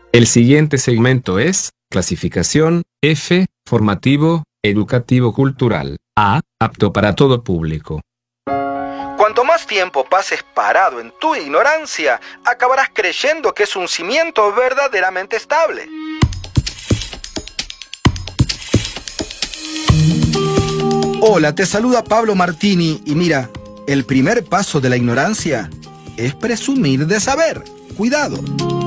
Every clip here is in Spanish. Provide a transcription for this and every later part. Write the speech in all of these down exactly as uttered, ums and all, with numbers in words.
El siguiente segmento es clasificación F, formativo, educativo cultural. A, apto para todo público. Cuanto más tiempo pases parado en tu ignorancia, acabarás creyendo que es un cimiento verdaderamente estable. Hola, te saluda Pablo Martini y mira, el primer paso de la ignorancia es presumir de saber. Cuidado.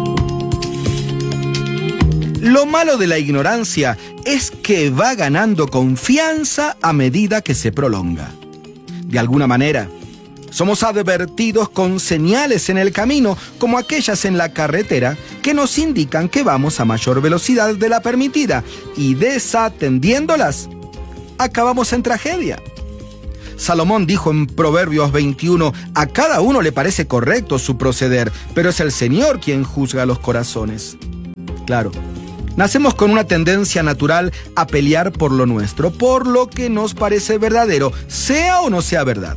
Lo malo de la ignorancia es que va ganando confianza a medida que se prolonga. De alguna manera, somos advertidos con señales en el camino, como aquellas en la carretera, que nos indican que vamos a mayor velocidad de la permitida, y desatendiéndolas, acabamos en tragedia. Salomón dijo en Proverbios veintiuno, a cada uno le parece correcto su proceder, pero es el Señor quien juzga los corazones. Claro, nacemos con una tendencia natural a pelear por lo nuestro, por lo que nos parece verdadero, sea o no sea verdad.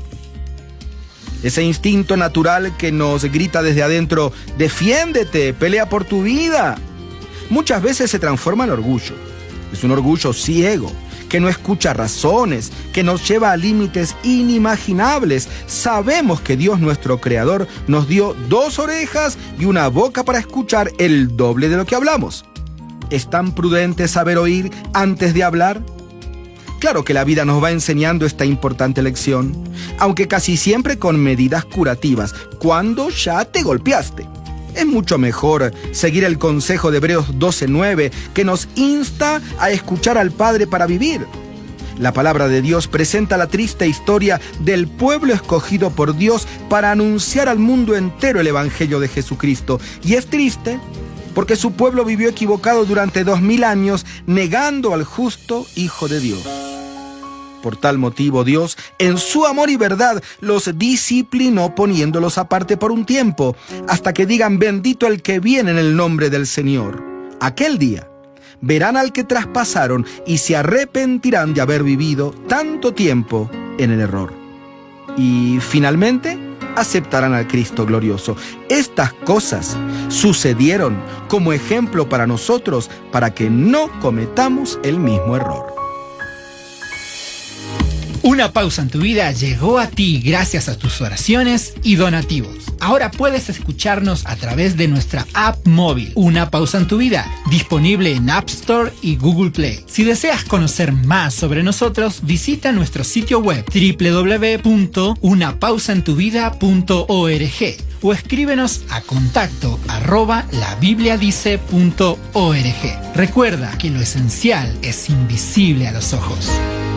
Ese instinto natural que nos grita desde adentro, defiéndete, pelea por tu vida, muchas veces se transforma en orgullo. Es un orgullo ciego, que no escucha razones, que nos lleva a límites inimaginables. Sabemos que Dios, nuestro Creador, nos dio dos orejas y una boca para escuchar el doble de lo que hablamos. ¿Es tan prudente saber oír antes de hablar? Claro que la vida nos va enseñando esta importante lección, aunque casi siempre con medidas curativas, cuando ya te golpeaste. Es mucho mejor seguir el consejo de Hebreos doce nueve, que nos insta a escuchar al Padre para vivir. La palabra de Dios presenta la triste historia del pueblo escogido por Dios para anunciar al mundo entero el Evangelio de Jesucristo. Y es triste porque su pueblo vivió equivocado durante dos mil años, negando al justo Hijo de Dios. Por tal motivo, Dios, en su amor y verdad, los disciplinó poniéndolos aparte por un tiempo, hasta que digan, bendito el que viene en el nombre del Señor. Aquel día verán al que traspasaron y se arrepentirán de haber vivido tanto tiempo en el error. Y finalmente aceptarán al Cristo glorioso. Estas cosas sucedieron como ejemplo para nosotros, para que no cometamos el mismo error. Una pausa en tu vida llegó a ti gracias a tus oraciones y donativos. Ahora puedes escucharnos a través de nuestra app móvil, Una Pausa en tu Vida, disponible en App Store y Google Play. Si deseas conocer más sobre nosotros, visita nuestro sitio web doble u doble u doble u punto una pausa en tu vida punto org o escríbenos a contacto arroba la biblia dice punto org. Recuerda que lo esencial es invisible a los ojos.